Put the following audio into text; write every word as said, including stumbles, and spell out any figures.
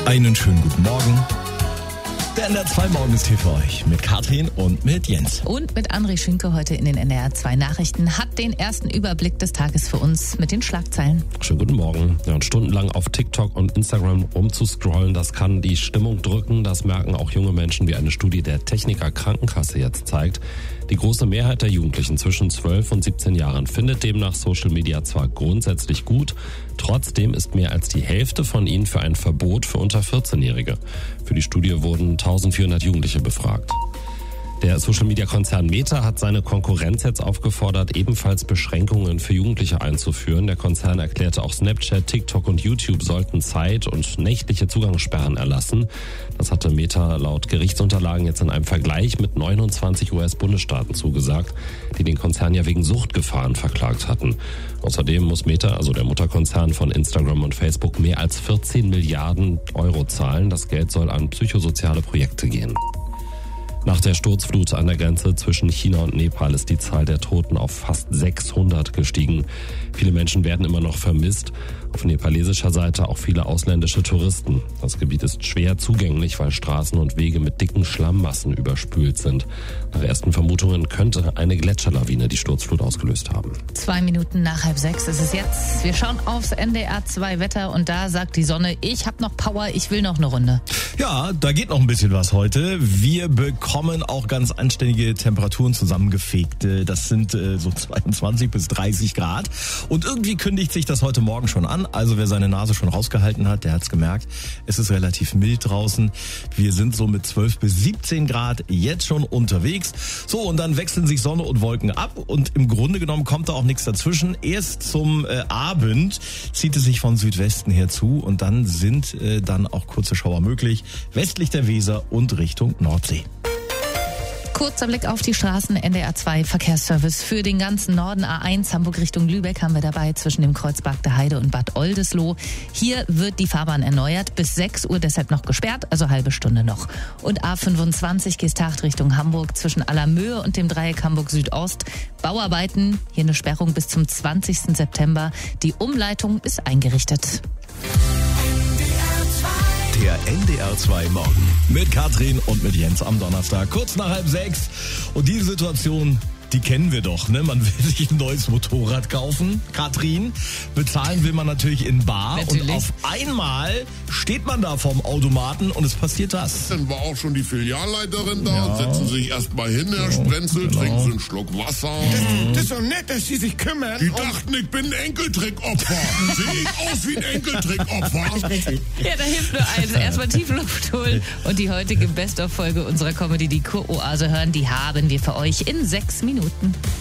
Einen schönen guten Morgen. Der N D R zwei Morgen ist hier für euch mit Katrin und mit Jens. Und mit André Schünke heute in den N D R zwei Nachrichten hat den ersten Überblick des Tages für uns mit den Schlagzeilen. Schönen guten Morgen. Ja, und stundenlang auf TikTok und Instagram rumzuscrollen, das kann die Stimmung drücken. Das merken auch junge Menschen, wie eine Studie der Techniker Krankenkasse jetzt zeigt. Die große Mehrheit der Jugendlichen zwischen zwölf und siebzehn Jahren findet demnach Social Media zwar grundsätzlich gut, trotzdem ist mehr als die Hälfte von ihnen für ein Verbot für unter vierzehn-Jährige. Für die Studie wurden eintausendvierhundert Jugendliche befragt. Der Social-Media-Konzern Meta hat seine Konkurrenz jetzt aufgefordert, ebenfalls Beschränkungen für Jugendliche einzuführen. Der Konzern erklärte, auch Snapchat, TikTok und YouTube sollten Zeit- und nächtliche Zugangssperren erlassen. Das hatte Meta laut Gerichtsunterlagen jetzt in einem Vergleich mit neunundzwanzig U S-Bundesstaaten zugesagt, die den Konzern ja wegen Suchtgefahren verklagt hatten. Außerdem muss Meta, also der Mutterkonzern von Instagram und Facebook, mehr als vierzehn Milliarden Euro zahlen. Das Geld soll an psychosoziale Projekte gehen. Nach der Sturzflut an der Grenze zwischen China und Nepal ist die Zahl der Toten auf fast sechshundert gestiegen. Viele Menschen werden immer noch vermisst. Auf nepalesischer Seite auch viele ausländische Touristen. Das Gebiet ist schwer zugänglich, weil Straßen und Wege mit dicken Schlammmassen überspült sind. Nach ersten Vermutungen könnte eine Gletscherlawine die Sturzflut ausgelöst haben. Zwei Minuten nach halb sechs ist es jetzt. Wir schauen aufs N D R zwei Wetter und da sagt die Sonne, ich hab noch Power, ich will noch eine Runde. Ja, da geht noch ein bisschen was heute. Wir bekommen auch ganz anständige Temperaturen zusammengefegt. Das sind so zweiundzwanzig bis dreißig Grad. Und irgendwie kündigt sich das heute Morgen schon an. Also wer seine Nase schon rausgehalten hat, der hat's gemerkt. Es ist relativ mild draußen. Wir sind so mit zwölf bis siebzehn Grad jetzt schon unterwegs. So, und dann wechseln sich Sonne und Wolken ab. Und im Grunde genommen kommt da auch nichts dazwischen. Erst zum äh, Abend zieht es sich von Südwesten her zu. Und dann sind äh, dann auch kurze Schauer möglich. Westlich der Weser und Richtung Nordsee. Kurzer Blick auf die Straßen, N D R zwei Verkehrsservice für den ganzen Norden. A eins Hamburg Richtung Lübeck haben wir dabei zwischen dem Kreuz Bargter Heide und Bad Oldesloe. Hier wird die Fahrbahn erneuert, bis sechs Uhr deshalb noch gesperrt, also halbe Stunde noch. Und A fünfundzwanzig Geesthacht Richtung Hamburg zwischen Allermöhe und dem Dreieck Hamburg Südost. Bauarbeiten, hier eine Sperrung bis zum zwanzigsten September. Die Umleitung ist eingerichtet. Der N D R zwei Morgen mit Katrin und mit Jens am Donnerstag, kurz nach halb sechs. Und die Situation, die kennen wir doch, ne? Man will sich ein neues Motorrad kaufen, Katrin. Bezahlen will man natürlich in bar. Natürlich. Und auf einmal steht man da vorm Automaten und es passiert das. Dann war auch schon die Filialleiterin da Ja. und setzen Sie sich erstmal hin, Herr Sprenzel, genau. trinken Sie einen Schluck Wasser. Das ist doch nett, dass Sie sich kümmern. Die dachten, ich bin ein Enkeltrickopfer. Sehe ich aus wie ein Enkeltrickopfer? Ja, da hilft nur eins. Erstmal tief Luft holen und die heutige Best-of-Folge unserer Comedy, die Kuroase hören, die haben wir für euch in sechs Minuten.